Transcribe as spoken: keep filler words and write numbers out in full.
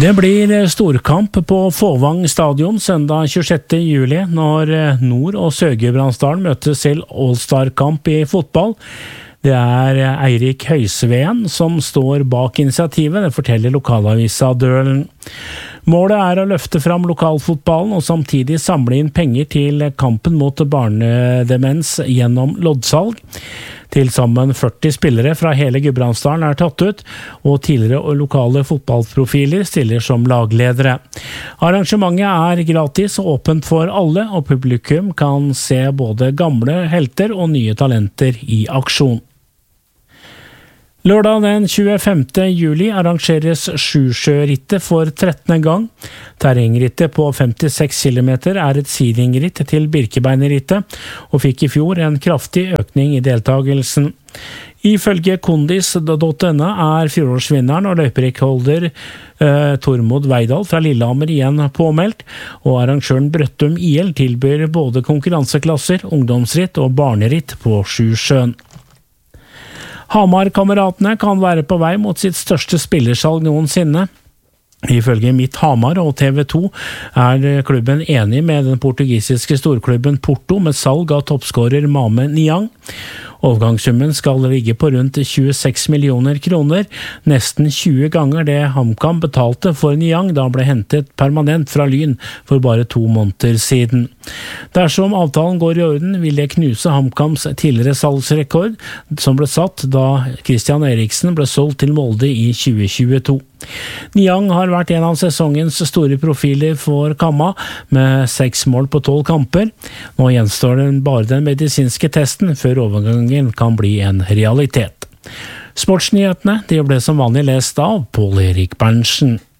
Det blir storkamp på Fåvang stadion søndag tjuesjette juli når Nord- og Sør-Gudbrandsdalen møtes til All-Star-kamp i fotball. Det er Eirik Høysveen som står bak initiativet, det forteller lokalavisa Dølen. Målet er å løfte fram lokalfotballen og samtidig samle inn penger til kampen mot barnedemens gjennom loddsalg. Til sammen førti spillere fra hele Gudbrandsdalen er tatt ut, og tidligere og lokale fotballprofiler stiller som lagledere. Arrangementet er gratis og åpent for alle, og publikum kan se både gamle helter og nye talenter i aksjon. Lørdag den tjuefemte juli arrangeres Sjusjørittet for trettende gang. Terrengrittet på femtiseks kilometer er et sidingritt til Birkebeinerrittet, og fikk i fjor en kraftig økning i deltagelsen. Ifølge kondis punktum no er fjorårsvinneren og løyperekorder eh, Tormod Veidal fra Lillehammer igjen påmeldt, og arrangøren Brøttum I L tilbyr både konkurranseklasser, ungdomsritt og barneritt på Sjusjøen. Hamar-kameratene kan være på vei mot sitt største spillersalg noensinne. Ifølge Mitt Hamar og T V to er klubben enig med den portugisiske storklubben Porto med salg av toppskårer Mame Niang. Overgangssummen skal ligge på rundt tjueseks millioner kroner, nesten tjue ganger det HamKam betalte for Niang da han ble hentet permanent fra Lyn for bare to måneder siden. Dersom avtalen går i orden, vil det knuse HamKams tidligere salgsrekord, som ble satt da Christian Eriksen ble solgt til Molde i tjue tjueto. Niang har vært en av sesongens store profiler for Kamma, med seks mål på tolv kamper. Nå gjenstår den bare den medisinske testen før overgangen kan bli en realitet. Sportsnyhetene de ble som vanlig lest av Pål Erik Berntsen.